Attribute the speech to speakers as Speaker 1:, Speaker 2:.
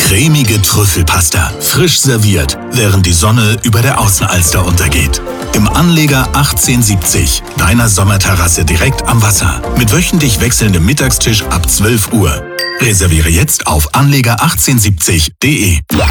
Speaker 1: Cremige Trüffelpasta, frisch serviert, während die Sonne über der Außenalster untergeht. Im Anleger 1870, deiner Sommerterrasse direkt am Wasser. Mit wöchentlich wechselndem Mittagstisch ab 12 Uhr. Reserviere jetzt auf anleger1870.de.